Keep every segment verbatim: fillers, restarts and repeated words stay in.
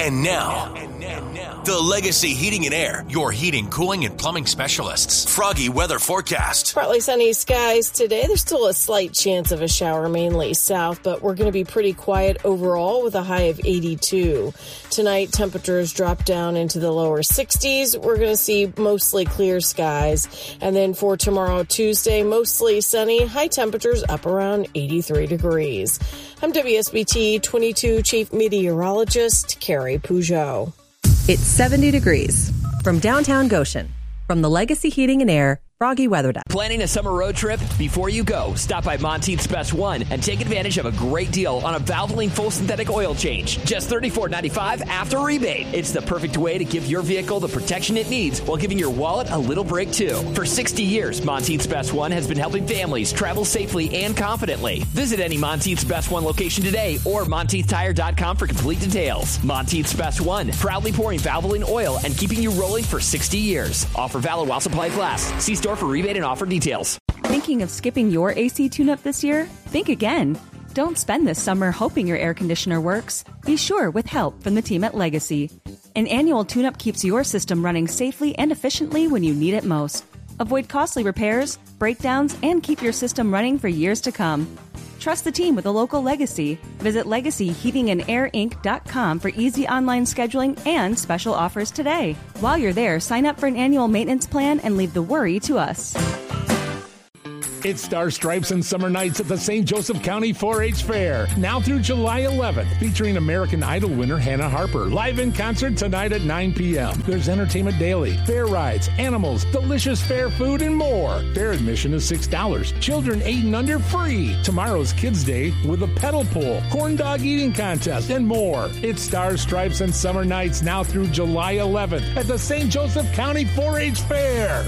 And now, the Legacy Heating and Air, your heating, cooling, and plumbing specialists. Froggy weather forecast. Partly sunny skies today. There's still a slight chance of a shower, mainly south, but we're going to be pretty quiet overall with a high of eighty-two. Tonight, temperatures drop down into the lower sixties. We're going to see mostly clear skies. And then for tomorrow, Tuesday, mostly sunny, high temperatures up around eighty-three degrees. I'm W S B T twenty-two Chief Meteorologist Carrie Peugeot. It's seventy degrees from downtown Goshen. From the Legacy Heating and Air Froggy Weather Deck. Planning a summer road trip? Before you go, stop by Monteith's Best One and take advantage of a great deal on a Valvoline full synthetic oil change. Just thirty-four ninety-five after rebate. It's the perfect way to give your vehicle the protection it needs while giving your wallet a little break too. For sixty years, Monteith's Best One has been helping families travel safely and confidently. Visit any Monteith's Best One location today or Monteith Tire dot com for complete details. Monteith's Best One, proudly pouring Valvoline oil and keeping you rolling for sixty years. Offer valid while supplies last. See store for rebate and offer details. Thinking of skipping your A C tune-up this year? Think again. Don't spend this summer hoping your air conditioner works. Be sure with help from the team at Legacy. An annual tune-up keeps your system running safely and efficiently when you need it most. Avoid costly repairs, breakdowns, and keep your system running for years to come. Trust the team with a local Legacy. Visit legacy heating and air inc dot com for easy online scheduling and special offers today. While you're there, sign up for an annual maintenance plan and leave the worry to us. It's Star Stripes and Summer Nights at the Saint Joseph County four H Fair, now through July eleventh, featuring American Idol winner Hannah Harper, live in concert tonight at nine p.m. There's entertainment daily, fair rides, animals, delicious fair food, and more. Fair admission is six dollars. Children eight and under free. Tomorrow's Kids Day with a pedal pull, corn dog eating contest, and more. It's Star Stripes and Summer Nights now through July eleventh at the Saint Joseph County four H Fair.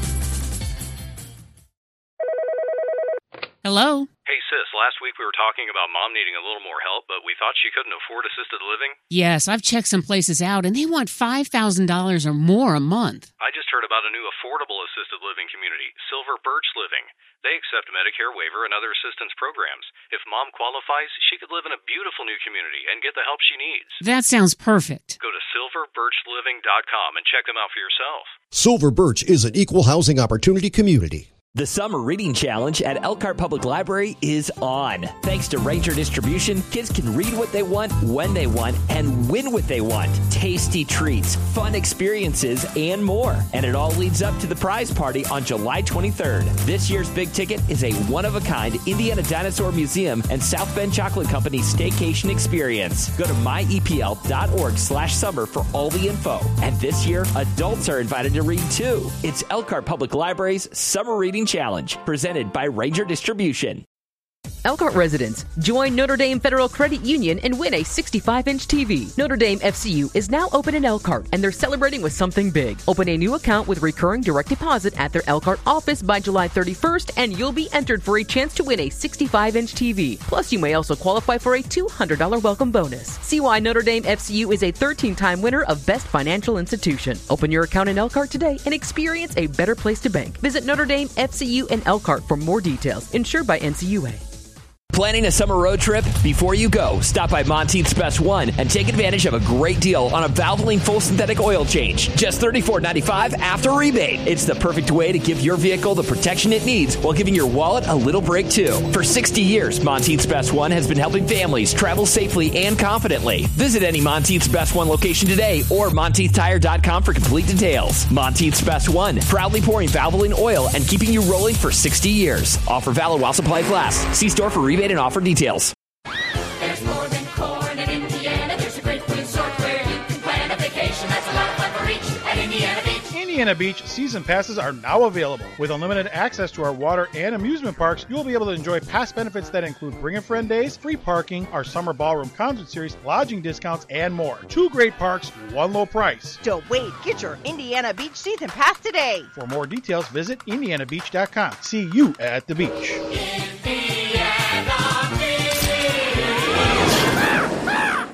Hello? Hey, sis, last week we were talking about mom needing a little more help, but we thought she couldn't afford assisted living. Yes, I've checked some places out, and they want five thousand dollars or more a month. I just heard about a new affordable assisted living community, Silver Birch Living. They accept Medicare waiver and other assistance programs. If mom qualifies, she could live in a beautiful new community and get the help she needs. That sounds perfect. Go to silver birch living dot com and check them out for yourself. Silver Birch is an equal housing opportunity community. The Summer Reading Challenge at Elkhart Public Library is on. Thanks to Ranger Distribution, kids can read what they want, when they want, and win what they want. Tasty treats, fun experiences, and more. And it all leads up to the prize party on July twenty-third. This year's big ticket is a one-of-a-kind Indiana Dinosaur Museum and South Bend Chocolate Company staycation experience. Go to my e p l dot org slash summer for all the info. And this year, adults are invited to read too. It's Elkhart Public Library's Summer Reading Challenge, presented by Ranger Distribution. Elkhart residents, join Notre Dame Federal Credit Union and win a sixty-five inch T V. Notre Dame F C U is now open in Elkhart, and they're celebrating with something big. Open a new account with recurring direct deposit at their Elkhart office by July thirty-first, and you'll be entered for a chance to win a sixty-five inch T V. Plus, you may also qualify for a two hundred dollars welcome bonus. See why Notre Dame F C U is a thirteen time winner of Best Financial Institution. Open your account in Elkhart today and experience a better place to bank. Visit Notre Dame F C U in Elkhart for more details. Insured by N C U A. Planning a summer road trip? Before you go, stop by Monteith's Best One and take advantage of a great deal on a Valvoline full synthetic oil change. Just thirty-four ninety-five after rebate. It's the perfect way to give your vehicle the protection it needs while giving your wallet a little break too. For sixty years, Monteith's Best One has been helping families travel safely and confidently. Visit any Monteith's Best One location today or Monteith Tire dot com for complete details. Monteith's Best One, proudly pouring Valvoline oil and keeping you rolling for sixty years. Offer valid while supplies last. See store for rebate and offer details. There's more than corn in Indiana. There's a great resort where you can plan a vacation. That's a lot of fun for each at Indiana Beach. Indiana Beach season passes are now available. With unlimited access to our water and amusement parks, you will be able to enjoy past benefits that include Bring a Friend Days, free parking, our summer ballroom concert series, lodging discounts, and more. Two great parks, one low price. Don't wait. Get your Indiana Beach season pass today. For more details, visit indiana beach dot com. See you at the beach. What if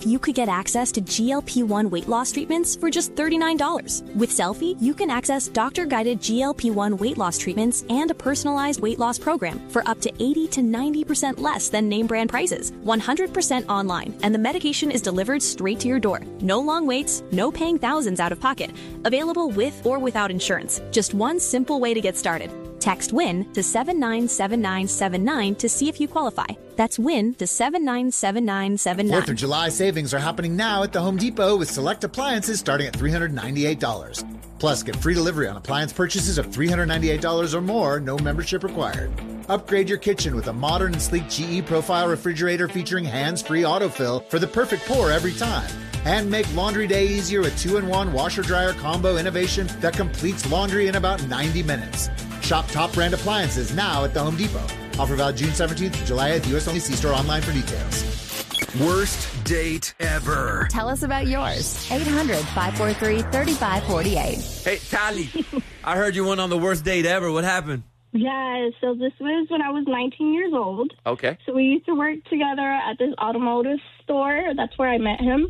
you could get access to G L P one weight loss treatments for just thirty-nine dollars. With Selfie, you can access doctor-guided G L P one weight loss treatments and a personalized weight loss program for up to eighty to ninety percent less than name brand prices. one hundred percent online, and the medication is delivered straight to your door. No long waits, no paying thousands out of pocket. Available with or without insurance. Just one simple way to get started. Text WIN to seven nine seven nine seven nine to see if you qualify. That's WIN to seven nine seven nine seven nine. fourth of July savings are happening now at the Home Depot with select appliances starting at three hundred ninety-eight dollars. Plus, get free delivery on appliance purchases of three hundred ninety-eight dollars or more, no membership required. Upgrade your kitchen with a modern and sleek G E Profile refrigerator featuring hands-free autofill for the perfect pour every time. And make laundry day easier with two in one washer-dryer combo innovation that completes laundry in about ninety minutes. Shop top brand appliances now at the Home Depot. Offer valid June seventeenth to July eighth. U S only. See store online for details. Worst date ever. Tell us about yours. eight hundred, five four three, three five four eight. Hey, Tally, I heard you went on the worst date ever. What happened? Yeah, so this was when I was nineteen years old. Okay. So we used to work together at this automotive store. That's where I met him.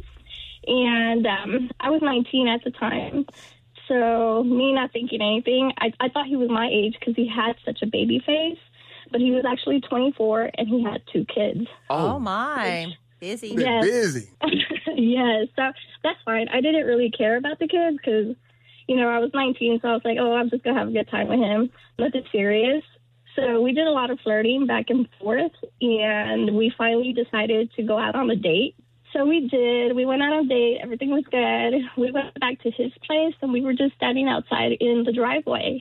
And um, I was nineteen at the time. So me not thinking anything, I, I thought he was my age because he had such a baby face. But he was actually twenty-four, and he had two kids. Oh, my. Busy. Yes. Busy. Yes, so that's fine. I didn't really care about the kids because, you know, I was nineteen, so I was like, oh, I'm just going to have a good time with him. Nothing serious. So we did a lot of flirting back and forth, and we finally decided to go out on a date. So we did. We went out on a date. Everything was good. We went back to his place, and we were just standing outside in the driveway.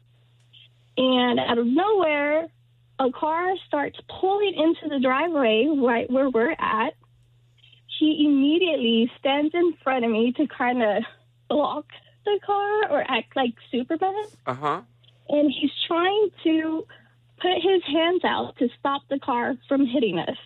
And out of nowhere, a car starts pulling into the driveway right where we're at. He immediately stands in front of me to kind of block the car or act like Superman. Uh-huh. And he's trying to put his hands out to stop the car from hitting us.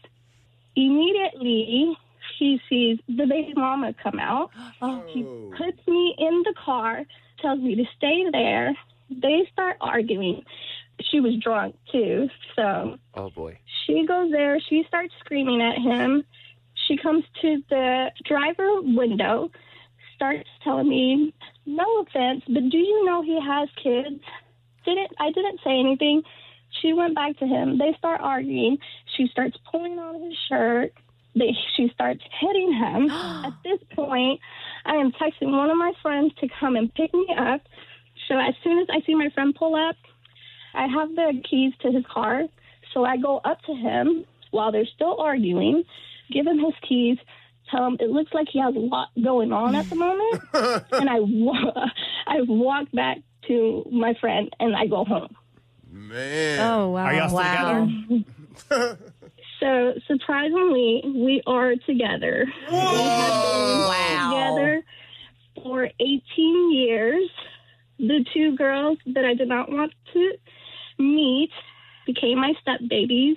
Immediately, he sees the baby mama come out. Oh. He puts me in the car, tells me to stay there. They start arguing. She was drunk, too, so... Oh, boy. She goes there. She starts screaming at him. She comes to the driver window, starts telling me, no offense, but do you know he has kids? Didn't I didn't say anything. She went back to him. They start arguing. She starts pulling on his shirt. They, she starts hitting him. At this point, I am texting one of my friends to come and pick me up. So as soon as I see my friend pull up, I have the keys to his car, so I go up to him while they're still arguing, give him his keys, tell him it looks like he has a lot going on at the moment, and I, wa- I walk back to my friend, and I go home. Man. Oh, wow. Are y'all still wow. together? So, surprisingly, we are together. Whoa. We have been Wow. together for eighteen years. The two girls that I did not want to meet became my step babies,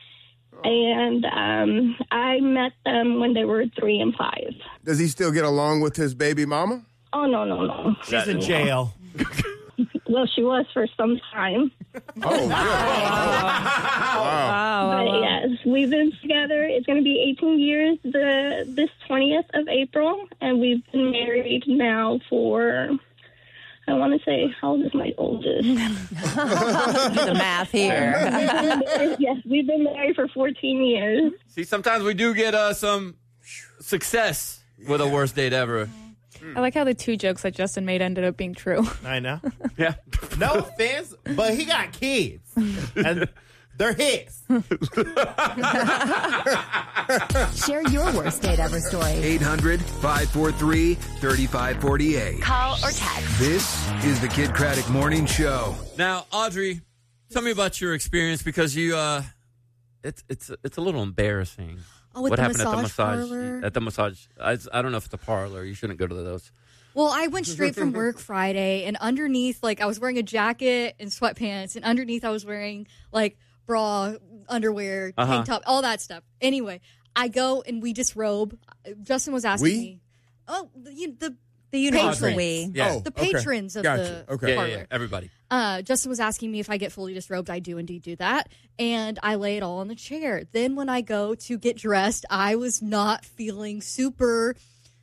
and um, I met them when they were three and five. Does he still get along with his baby mama? Oh, no, no, no. She's in jail. Well, she was for some time. Oh, really? Wow. But yes, we've been together. It's going to be eighteen years the this twentieth of April, and we've been married now for... I want to say, how old is my oldest? The math here. Yes, we've been married for fourteen years. See, sometimes we do get uh, some success with a worst date ever. I like how the two jokes that Justin made ended up being true. I know. Yeah. No offense, but he got kids. And they're his. Share your worst date ever story. eight hundred, five four three, three five four eight. Call or text. This is the Kid Craddock Morning Show. Now, Audrey, tell me about your experience because you, uh, it's it's it's a little embarrassing. Oh, with what the happened at the massage massage? parlor? At the massage, I, I don't know if it's a parlor. You shouldn't go to those. Well, I went straight from work Friday, and underneath, like, I was wearing a jacket and sweatpants, and underneath I was wearing, like, bra, underwear, Uh-huh. tank top, all that stuff. Anyway, I go and we disrobe. Justin was asking We? me. Oh, the, you, the The universal patrons. we. Yeah. The okay. patrons of Gotcha. the Okay. Yeah, yeah, parlor. yeah, everybody. Uh, Justin was asking me if I get fully disrobed. I do indeed do that. And I lay it all on the chair. Then when I go to get dressed, I was not feeling super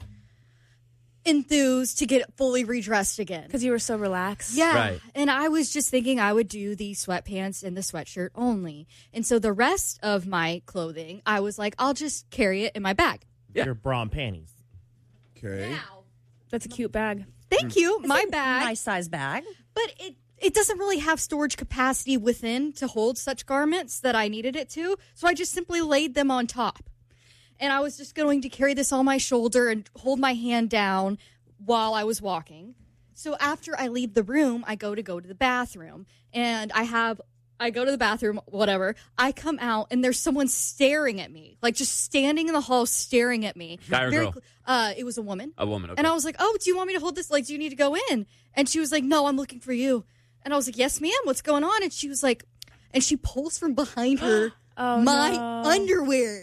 enthused to get fully redressed again. Because you were so relaxed. Yeah. Right. And I was just thinking I would do the sweatpants and the sweatshirt only. And so the rest of my clothing, I was like, I'll just carry it in my bag. Yeah. Your bra and panties. Okay. That's a cute bag. Thank you. My bag. Nice size bag. But it it doesn't really have storage capacity within to hold such garments that I needed it to. So I just simply laid them on top. And I was just going to carry this on my shoulder and hold my hand down while I was walking. So after I leave the room, I go to go to the bathroom. And I have, I go to the bathroom, whatever. I come out and there's someone staring at me. Like just standing in the hall staring at me. Guy or Very girl? cl- Uh, it was a woman. A woman, okay. And I was like, oh, do you want me to hold this? Like, do you need to go in? And she was like, no, I'm looking for you. And I was like, yes, ma'am, what's going on? And she was like, and she pulls from behind her Oh, my no. underwear.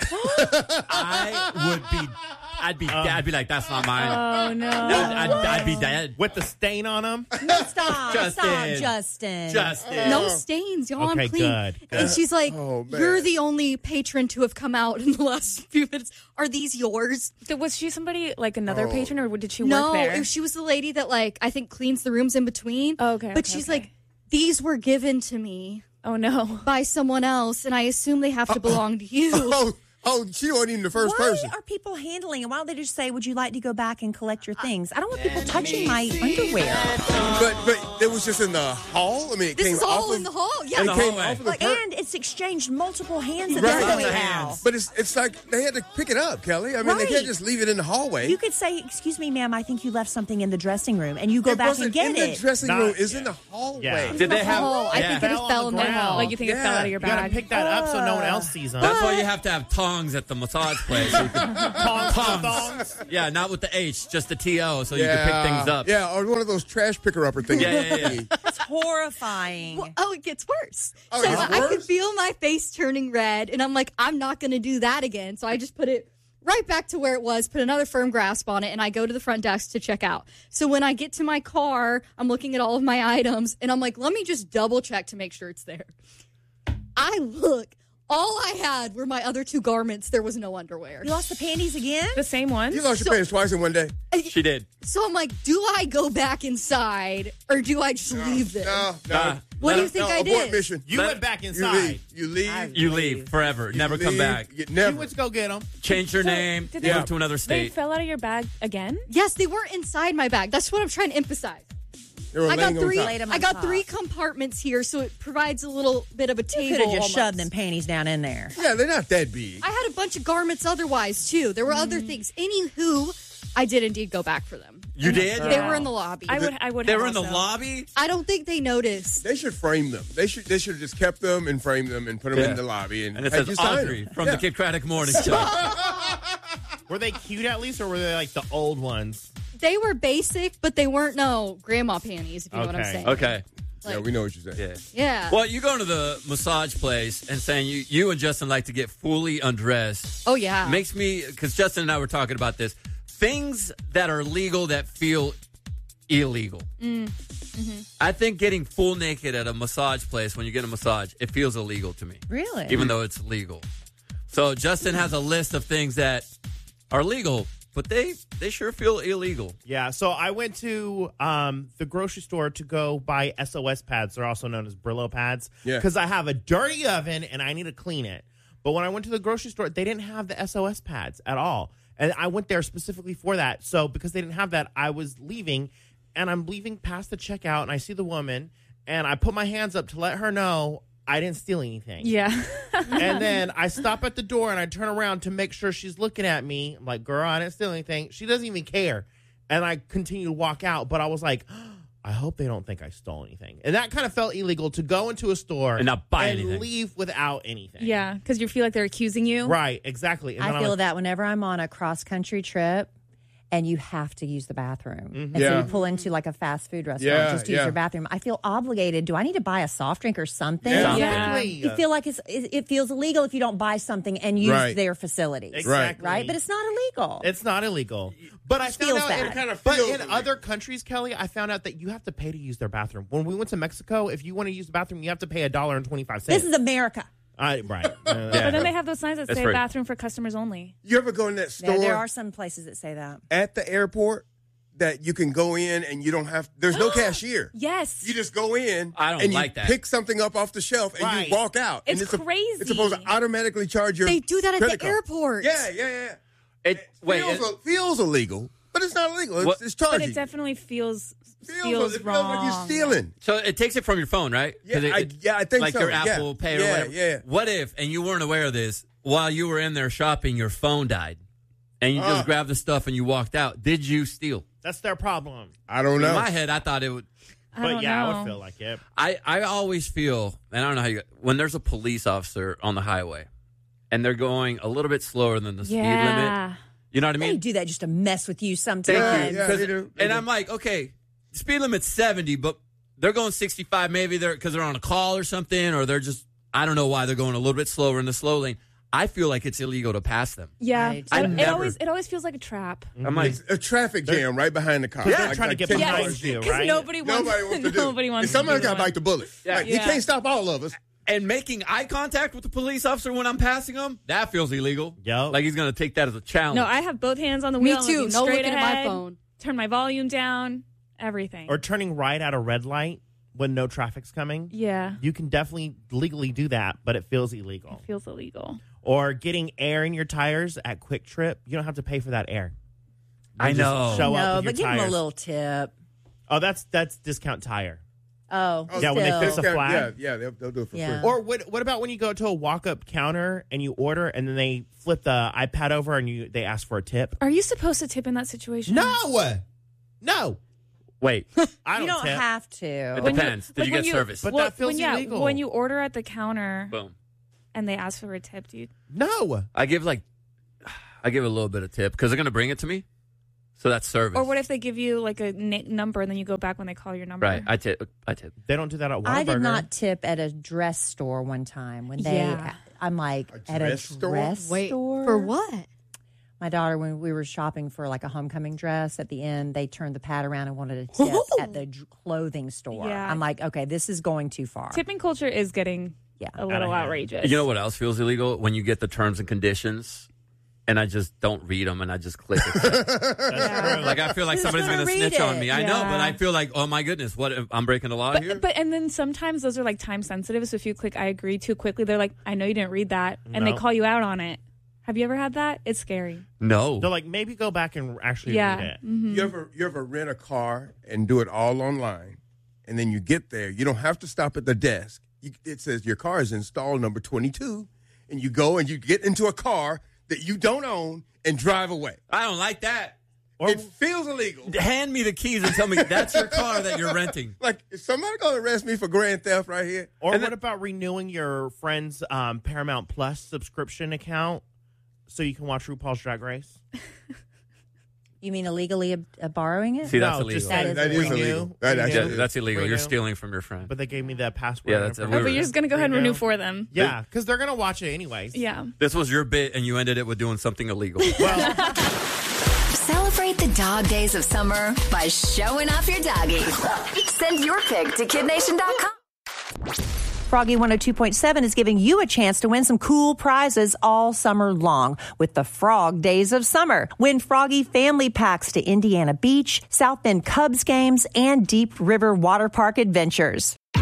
I would be, I'd be, I'd be like, that's not mine. Oh, no. I'd, I'd, I'd be dead. With the stain on them? No, stop. Justin. Stop, Justin. Justin. No stains, y'all. Okay, I'm clean. good, good. And she's like, Oh, man. you're the only patron to have come out in the last few minutes. Are these yours? Did- Was she somebody, like another Oh. patron, or did she No, work there? it- she was the lady that, like, I think cleans the rooms in between. Oh, okay, But okay, she's okay. like, these were given to me Oh, no. by someone else, and I assume they have to belong to you. Oh, oh, she wasn't even the first Why person. are people handling it? Why don't they just say, would you like to go back and collect your things? I don't want people touching my underwear. But but it was just in the hall. I mean, it This came is off all of, in the hall. Yeah, It the came hallway. off of the Like, per- and it's exchanged multiple hands at Right. the Lots way of now. hands. But it's it's like they had to pick it up, Kelly. I mean, they Right. can't just leave it in the hallway. You could say, excuse me, ma'am, I think you left something in the dressing room, and you go it back wasn't and get in it. the dressing Not- room. It's in the hallway. Yeah. Did they have? Oh, I yeah. think it Fell on fell the in the ground. hall. Like you think it Yeah. fell out of your You gotta bag? pick that up so no one else sees them. That's why you have to have tongs at the massage place. So you can, Tongs. tongs. Thongs. Yeah, not with the H, just the T O, so you yeah. can pick things up. Yeah, or one of those trash picker upper things. Yeah, yeah, yeah. It's horrifying. Well, oh, it gets worse. Oh, so it gets I could worse? feel my face turning red, and I'm like, I'm not going to do that again. So I just put it right back to where it was, put another firm grasp on it, and I go to the front desk to check out. So when I get to my car, I'm looking at all of my items, and I'm like, let me just double check to make sure it's there. I look. All I had were my other two garments. There was no underwear. You lost the panties again? The same one? You lost your pants twice in one day. She did. So I'm like, do I go back inside or do I just leave them? No, no. Nah. What do you Let- think no, I abort did? mission. You Let- went back You inside. leave. You leave. You leave forever. You Never come leave. back. You She never. went to go get them. Change your So, name. did Move they- to another They state. fell out of your bag again? Yes, they weren't inside my bag. That's what I'm trying to emphasize. They were I got laying on three. top. Laid 'em I on got top. three compartments here, so it provides a little bit of a You table. could have just almost. shoved them panties down in there. Yeah, they're not that big. I had a bunch of garments otherwise too. There were other things. Anywho, I did indeed go back for them. You did? They were in the lobby. I would. I would. They have were in the also. lobby? I don't think they noticed. They should frame them. They should. They should have just kept them and framed them and put them Yeah. in the lobby and, And it had says you sign Audrey them. from Yeah. the Kid Craddock Morning Show. Were they cute at least, or were they like the old ones? They were basic, but they weren't no grandma panties. If you know what I'm Okay. saying. Okay. Yeah, we know what you're saying. Yeah. Yeah. Well, you go to the massage place and saying you, you and Justin like to get fully undressed. Oh yeah. Makes me, because Justin and I were talking about this, things that are legal that feel illegal. Mm. Mm-hmm. I think getting full naked at a massage place when you get a massage, it feels illegal to me. Really? Even though it's legal. So Justin has a list of things that are legal, but they, they sure feel illegal. Yeah, so I went to um, the grocery store to go buy S O S pads. They're also known as Brillo pads. Yeah. Because I have a dirty oven and I need to clean it. But when I went to the grocery store, they didn't have the S O S pads at all. And I went there specifically for that. So because they didn't have that, I was leaving. And I'm leaving past the checkout, and I see the woman. And I put my hands up to let her know I didn't steal anything. Yeah. And then I stop at the door and I turn around to make sure she's looking at me. I'm like, girl, I didn't steal anything. She doesn't even care. And I continue to walk out. But I was like, I hope they don't think I stole anything. And that kind of felt illegal to go into a store And not buy and anything. leave without anything. Yeah, because you feel like they're accusing you. Right, exactly. And then I I'm feel like, that whenever I'm on a cross country trip and you have to use the bathroom. Mhm. And Yeah. so you pull into like a fast food restaurant Yeah, just to use yeah. your bathroom. I feel obligated. Do I need to buy a soft drink or something? Yeah. Exactly. You feel like it's, it it feels illegal if you don't buy something and use Right. their facilities. Exactly. Right? But it's not illegal. It's not illegal. But I It found feels out bad. in, It kinda but feels in illegal. other countries, Kelly, I found out that you have to pay to use their bathroom. When we went to Mexico, if you want to use the bathroom, you have to pay a dollar and twenty-five cents. This is America. I, right. Uh, But then they have those signs that That's say right. bathroom for customers only. You ever go in that store Yeah, there are some places that say that. at the airport that you can go in and you don't have, there's no cashier. Yes. You just go in I don't and you like that. pick something up off the shelf and Right. you walk out. It's and a- crazy. it's supposed to automatically charge your They do that at credit the card. airport. Yeah, yeah, yeah. It, wait, feels, it- feels illegal, but it's not illegal. It's, What- it's But charging. it definitely feels feels, feels it feels wrong. like you're stealing. so it takes it from your phone, right? 'Cause Yeah, it- I- it- yeah, I think like so. your Yeah. Apple Pay or Yeah, whatever. yeah. What if, and you weren't aware of this, while you were in there shopping, your phone died, and you Uh. just grabbed the stuff and you walked out? Did you steal? That's their problem. I don't In know. my head, I thought it would. I But don't yeah, I know. would feel like it. I, I always feel, and I don't know how you, when there's a police officer on the highway and they're going a little bit slower than the speed limit, Yeah. you know what I They mean? do that just to mess with you sometimes. Thank you. Yeah, 'Cause- they do. They and do. I'm like, okay, speed limit's seventy, but they're going sixty-five maybe they're because they're on a call or something, or they're just, I don't know why they're going a little bit slower in the slow lane. I feel like it's illegal to pass them. Yeah. Right. It, I it never- always it always feels like a trap. I'm like, It's a traffic jam right behind the car. Because they're trying to get ten behind cars. you, Because right? nobody wants Nobody wants to do it. nobody wants And somebody to do got to one. bite the bullet. Yeah. Like, you Yeah. can't stop all of us. and making eye contact with the police officer when I'm passing them, that feels illegal. Yo. Like he's going to take that as a challenge. No, I have both hands on the Me wheel. I'm too. looking No straight looking at my ahead, phone. Turn my volume down. Everything. Or turning right at a red light when no traffic's coming. yeah. You can definitely legally do that, but it feels illegal. It feels illegal. Or getting air in your tires at Quick Trip. You don't have to pay for that air. You I just know. Show up No, with your but give them a tires. little tip. Oh, that's that's discount tire. Oh, Yeah, when they still. fix a flag. Yeah, yeah, they'll, they'll do it for Yeah. free. Or what? What about when you go to a walk-up counter and you order, and then they flip the iPad over and you they ask for a tip? Are you supposed to tip in that situation? No, no. Wait, I don't, You don't tip. have to. it When you- depends. Did like you when get service? But well, that feels when, yeah, illegal. when you order at the counter Boom. and they ask for a tip, do you? No. I give like, I give a little bit of tip because they're going to bring it to me. So that's service. Or what if they give you like a na- number and then you go back when they call your number? Right. I tip. I tip. They don't do that at Whataburger. I did not tip at a dress store one time when they. Yeah. I'm like A at dress a store? dress Wait, store for what? My daughter, when we were shopping for like a homecoming dress, at the end they turned the pad around and wanted a tip at the dr- clothing store. Yeah. I'm like, okay, this is going too far. Tipping culture is getting Yeah. a little hand. outrageous. You know what else feels illegal? When you get the terms and conditions, and I just don't read them, and I just click it. Yeah. Like I feel like Who's somebody's gonna going to read snitch on it? me. I know, Yeah. but I feel like, oh my goodness, what if I'm breaking the law here? But, but and then sometimes those are like time sensitive. So if you click "I agree" too quickly, they're like, "I know you didn't read that," and No. they call you out on it. Have you ever had that? It's scary. no. They're like, maybe go back and actually Yeah. read it. Mhm. You ever you ever rent a car and do it all online, and then you get there, you don't have to stop at the desk. You, it says your car is installed number twenty-two, and you go and you get into a car that you don't own and drive away. I don't like that. Or It feels illegal. Hand me the keys and tell me that's your car that you're renting. Like, is somebody going to arrest me for grand theft right here? Or And what then- about renewing your friend's um, Paramount Plus subscription account so you can watch RuPaul's Drag Race? You mean illegally ab- uh, borrowing it? See, that's No, illegal. just That say is That is renew, illegal. That renew, actually Yeah, that's illegal. You're renew. stealing from your friend. But they gave me the password. Yeah, and that's- Oh, information. but you're just gonna go ahead and Renew. renew for them. Yeah, because they're going to watch it anyways. Yeah. This was your bit, and you ended it with doing something illegal. Well, Celebrate the dog days of summer by showing off your doggy. Send your pic to kid nation dot com. Froggy one oh two point seven is giving you a chance to win some cool prizes all summer long with the Frog Days of Summer. Win Froggy family packs to Indiana Beach, South Bend Cubs games, and Deep River Water Park adventures.